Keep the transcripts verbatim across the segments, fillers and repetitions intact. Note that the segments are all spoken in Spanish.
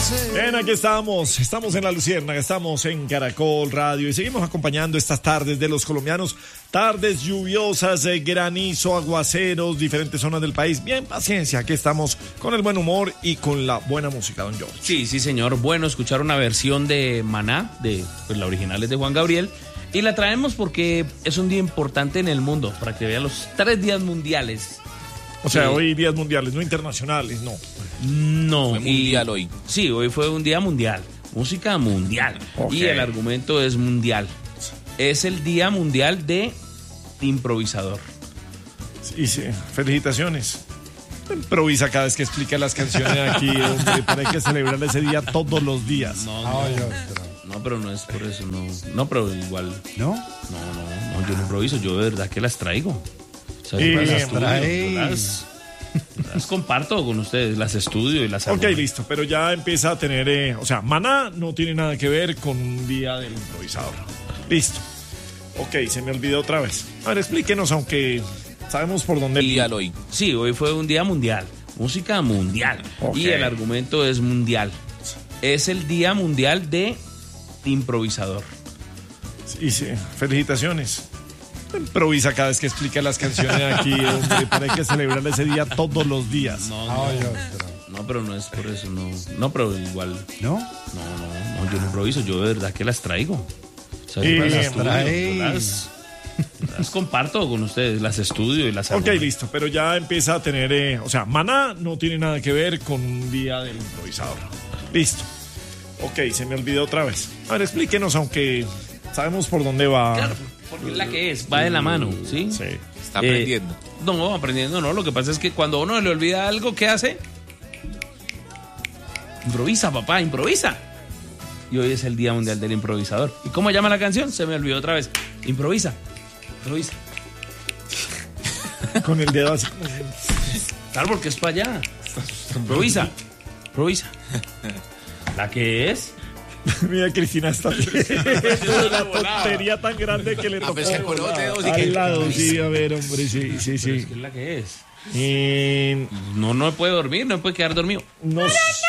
Bien, aquí estamos, estamos en La Luciérnaga, estamos en Caracol Radio y seguimos acompañando estas tardes de los colombianos, tardes lluviosas, de granizo, aguaceros, diferentes zonas del país. Bien, paciencia, aquí estamos con el buen humor y con la buena música, don George. Sí, sí, señor. Bueno, escuchar una versión de Maná, de pues, la original es de Juan Gabriel, y la traemos porque es un día importante en el mundo, para que vean los tres días mundiales. O sea, Sí. hoy días mundiales, no internacionales, no. No. Fue mundial hoy. Sí, hoy fue un día mundial. Música mundial. Ok. Y el argumento es mundial. Es el día mundial de improvisador. Y sí, felicitaciones. Improvisa cada vez que explica las canciones aquí, hombre, para hay que celebrar ese día todos los días. No, no, no, pero no es por eso, no. No, pero igual. ¿No? No, no, no, yo no improviso, yo de verdad que las traigo. O sea, Y yo las bien, estudio, trae. yo las, las comparto con ustedes, las estudio y las hago. Ok, listo, pero ya empieza a tener, eh, o sea, Maná no tiene nada que ver con un día del improvisador. Listo. Ok, se me olvidó otra vez. A ver, explíquenos, aunque sabemos por dónde... Mundial hoy. Sí, hoy fue un día mundial. Música mundial. Ok. Y el argumento es mundial. Es el día mundial de improvisador. Y sí, felicitaciones. Improvisa cada vez que explica las canciones aquí, hombre, para hay que celebrar ese día todos los días. No, no, no, pero no es por eso, no. No, pero igual. ¿No? No, no, no, yo no improviso, yo de verdad que las traigo. O sea, Y yo las bien, estudio, trae. yo las, las comparto con ustedes, las estudio y las hago. Ok, listo, pero ya empieza a tener, eh, o sea, Maná no tiene nada que ver con un día del improvisador. Listo. Ok, se me olvidó otra vez. A ver, explíquenos, aunque sabemos por dónde va. Claro, porque es la que es, va de la mano, ¿sí? Sí. Está Eh, aprendiendo. No, aprendiendo no. Lo que pasa es que cuando a uno le olvida algo, ¿qué hace? Improvisa, papá, improvisa. Y hoy es el Día Mundial del Improvisador. ¿Y cómo llama la canción? Se me olvidó otra vez. Improvisa, improvisa. Con el dedo así. Claro, porque es para allá. Improvisa, improvisa. ¿La que es? Mira, Cristina está la tontería tan grande que le Ah, tocó pues que con los dedos y que- al lado. Sí, a ver, hombre, sí, sí, sí. ¿Qué es la que es? Y No, no puede dormir, no puede quedar dormido. no,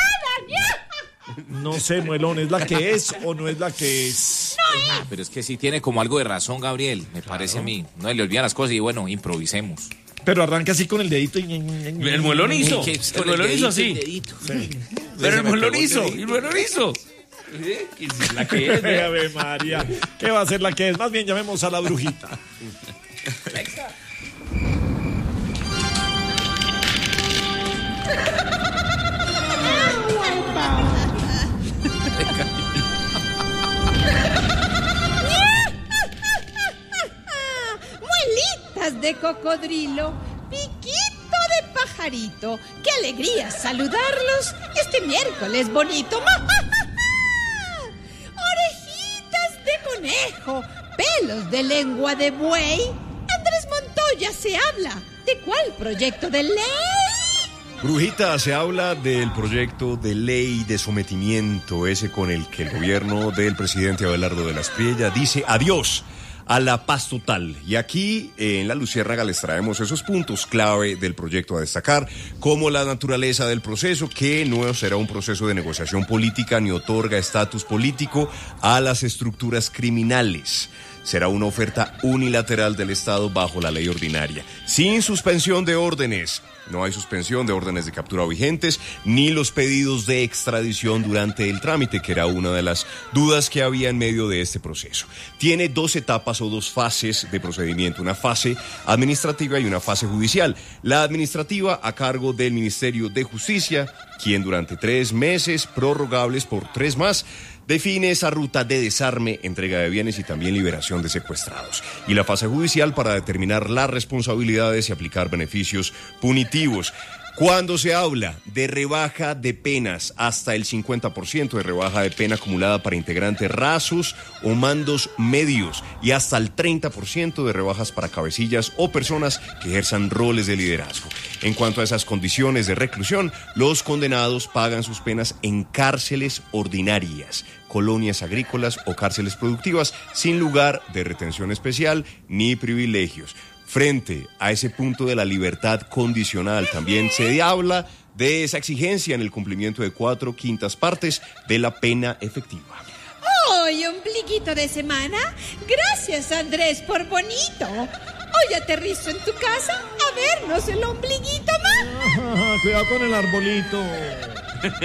no sé, Muelón, ¿es la que es o no es la que es? Pero es que sí tiene como algo de razón, Gabriel, me parece a mí. No le olvidan las cosas y bueno, improvisemos. Pero arranca así con el dedito y... El muelón hizo. Que- El muelón hizo así. Pero el muelón hizo. El muelón hizo. ¿Qué es la que es? vea? Ave María, ¿qué va a ser la que es? Más bien llamemos a la brujita. Muelitas de cocodrilo, piquito de pajarito. ¡Qué alegría saludarlos este miércoles bonito! Orejitas de conejo, pelos de lengua de buey. Andrés Montoya se habla. ¿De cuál proyecto de ley? Brujita, se habla del proyecto de ley de sometimiento, ese con el que el gobierno del presidente Abelardo de la Espriella dice adiós a la paz total. Y aquí en La Luciérnaga les traemos esos puntos clave del proyecto a destacar, como la naturaleza del proceso, que no será un proceso de negociación política ni otorga estatus político a las estructuras criminales. Será una oferta unilateral del Estado bajo la ley ordinaria, sin suspensión de órdenes. No hay suspensión de órdenes de captura vigentes, ni los pedidos de extradición durante el trámite, que era una de las dudas que había en medio de este proceso. Tiene dos etapas o dos fases de procedimiento, una fase administrativa y una fase judicial. La administrativa a cargo del Ministerio de Justicia, quien durante tres meses, prorrogables por tres más, define esa ruta de desarme, entrega de bienes y también liberación de secuestrados. Y la fase judicial para determinar las responsabilidades y aplicar beneficios punitivos. Cuando se habla de rebaja de penas, hasta el cincuenta por ciento de rebaja de pena acumulada para integrantes rasos o mandos medios y hasta el treinta por ciento de rebajas para cabecillas o personas que ejerzan roles de liderazgo. En cuanto a esas condiciones de reclusión, los condenados pagan sus penas en cárceles ordinarias, colonias agrícolas o cárceles productivas, sin lugar de retención especial ni privilegios. Frente a ese punto de la libertad condicional, también se habla de esa exigencia en el cumplimiento de cuatro quintas partes de la pena efectiva. ¡Ay, ombliguito de semana! Gracias, Andrés, por bonito. Hoy aterrizo en tu casa a vernos el ombliguito más. Cuidado con el arbolito.